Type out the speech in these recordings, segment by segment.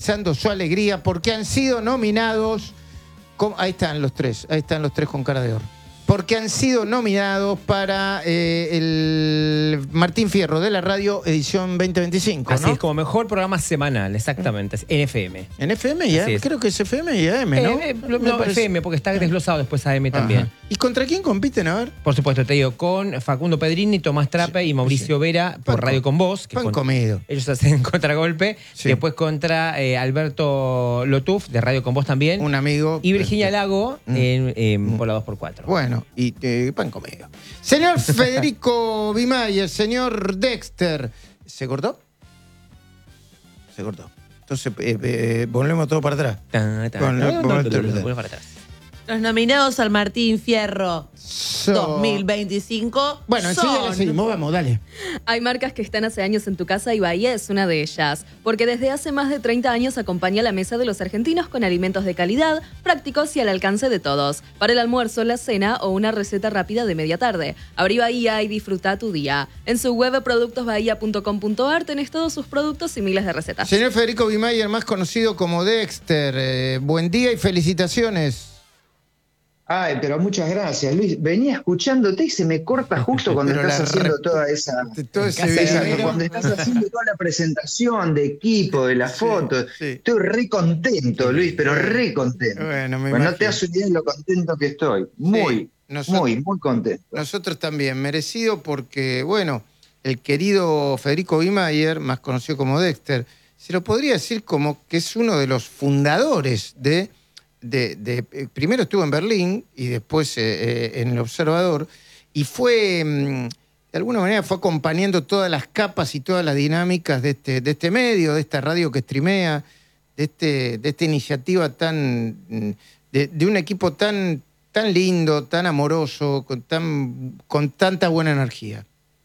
expresando su alegría porque han sido nominados. Ahí están los tres con cara de oro. Porque han sido nominados para el Martín Fierro de la radio edición 2025. Así ¿no? es, como mejor programa semanal, exactamente. En FM. En FM y AM, creo que es FM y AM, ¿no? No, FM, porque está desglosado después AM también. Ajá. ¿Y contra quién compiten? A ver. Por supuesto, te digo, con Facundo Pedrini, Tomás Trape y Mauricio Vera por Radio con Vos. Pan comido. Ellos hacen contragolpe. Sí. Después contra Alberto Lotuf, de Radio con Vos también. Un amigo. Y Virginia Lago por la 2x4. Bueno, y pan comido. Señor Federico Vimayer, señor Dexter. ¿Se cortó? Se cortó. Entonces, volvemos todo para atrás. Volvemos para atrás. Los nominados al Martín Fierro 2025 Bueno, enseguida le seguimos, vamos, dale. Hay marcas que están hace años en tu casa y Bahía es una de ellas, porque desde hace más de 30 años acompaña la mesa de los argentinos con alimentos de calidad, prácticos y al alcance de todos, para el almuerzo, la cena o una receta rápida de media tarde. Abrí Bahía y disfruta tu día. En su web productosbahía.com.ar tenés todos sus productos y miles de recetas. Señor Federico Vimayer, más conocido como Dexter, buen día y felicitaciones. Ay, pero muchas gracias, Luis. Venía escuchándote y se me corta justo cuando estás haciendo toda esa... cuando estás haciendo toda la presentación de equipo, de la foto. Sí. Estoy re contento, Luis, pero re contento. Bueno, no te das idea de lo contento que estoy. Muy contento. Nosotros también, merecido porque, bueno, el querido Federico Vimayer, más conocido como Dexter, se lo podría decir como que es uno de los fundadores primero estuvo en Berlín y después en El Observador, y fue, de alguna manera, fue acompañando todas las capas y todas las dinámicas de este medio, de esta radio que streamea, de esta iniciativa de un equipo tan lindo, tan amoroso, con tanta buena energía.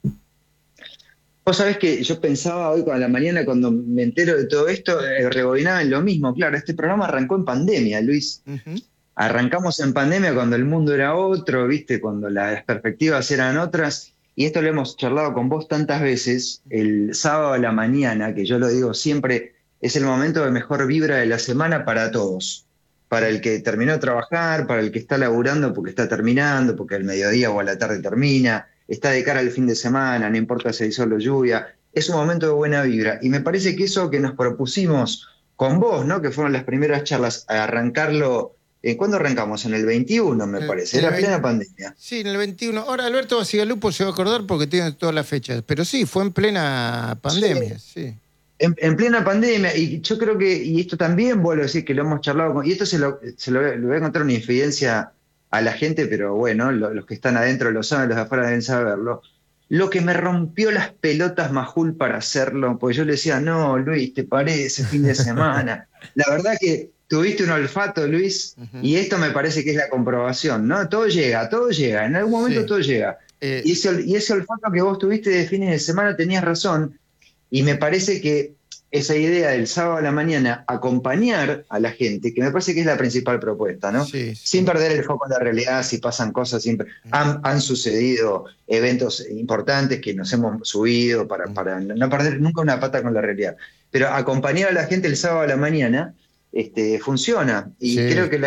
Vos sabés que yo pensaba hoy a la mañana cuando me entero de todo esto, rebobinaba en lo mismo. Claro, este programa arrancó en pandemia, Luis. Arrancamos en pandemia cuando el mundo era otro, ¿viste? Cuando las perspectivas eran otras. Y esto lo hemos charlado con vos tantas veces. El sábado a la mañana, que yo lo digo siempre, es el momento de mejor vibra de la semana para todos. Para el que terminó de trabajar, para el que está laburando porque está terminando, porque al mediodía o a la tarde termina. Está de cara al fin de semana, no importa si hay sol o lluvia, es un momento de buena vibra. Y me parece que eso que nos propusimos con vos, ¿no? Que fueron las primeras charlas, a arrancarlo, ¿cuándo arrancamos? En el 21, me parece, era plena pandemia. Sí, en el 21. Ahora Alberto Basigalupo se va a acordar porque tiene todas las fechas, pero sí, fue en plena pandemia, sí. En plena pandemia, y yo creo que, y esto también vuelvo a decir que lo hemos charlado, y esto le voy a contar una infidencia a la gente, pero bueno, los que están adentro lo saben, los de afuera deben saberlo. Lo que me rompió las pelotas Majul para hacerlo, porque yo le decía, no, Luis, ¿te parece fin de semana? La verdad que tuviste un olfato, Luis, y esto me parece que es la comprobación, ¿no? Todo llega, en algún momento todo llega. Y ese olfato que vos tuviste de fines de semana tenías razón, y me parece que esa idea del sábado a la mañana, acompañar a la gente, que me parece que es la principal propuesta, ¿no? Sí. Sin perder el foco en la realidad, si pasan cosas, siempre han sucedido eventos importantes que nos hemos subido para no perder nunca una pata con la realidad. Pero acompañar a la gente el sábado a la mañana funciona, y creo que la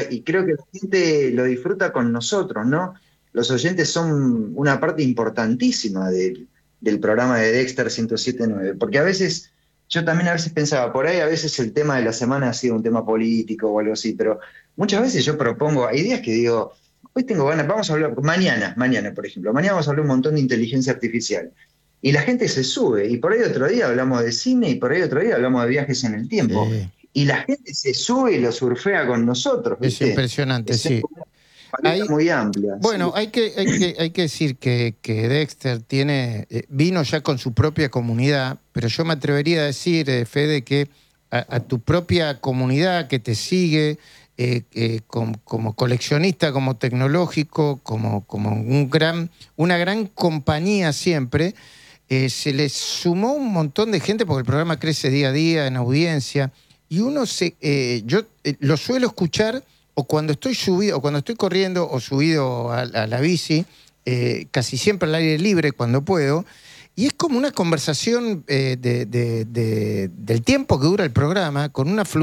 gente lo disfruta con nosotros, ¿no? Los oyentes son una parte importantísima del programa de Dexter 107.9, porque yo también a veces pensaba, por ahí a veces el tema de la semana ha sido un tema político o algo así, pero muchas veces yo propongo, hay días que digo, hoy tengo ganas, vamos a hablar, mañana por ejemplo, mañana vamos a hablar un montón de inteligencia artificial. Y la gente se sube, y por ahí otro día hablamos de cine, y por ahí otro día hablamos de viajes en el tiempo. Sí. Y la gente se sube y lo surfea con nosotros, ¿viste? Es impresionante, sí. Muy amplia. Bueno, sí. hay que decir que Dexter vino ya con su propia comunidad, pero yo me atrevería a decir, Fede, que a tu propia comunidad que te sigue como coleccionista, como tecnológico, como una gran compañía siempre, se le sumó un montón de gente porque el programa crece día a día en audiencia, y yo lo suelo escuchar o cuando estoy subido, o cuando estoy corriendo o subido a la bici, casi siempre al aire libre cuando puedo, y es como una conversación del tiempo que dura el programa, con una fluidez